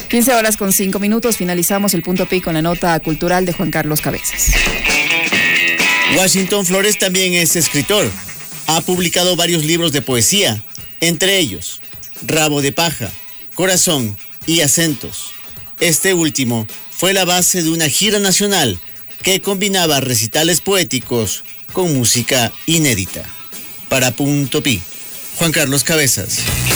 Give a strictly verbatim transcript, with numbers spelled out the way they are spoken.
quince horas con cinco minutos, finalizamos el punto pi con la nota cultural de Juan Carlos Cabezas. Washington Flores también es escritor. Ha publicado varios libros de poesía, entre ellos Rabo de Paja, Corazón y Acentos. Este último fue la base de una gira nacional que combinaba recitales poéticos con música inédita. Para Punto Pi, Juan Carlos Cabezas.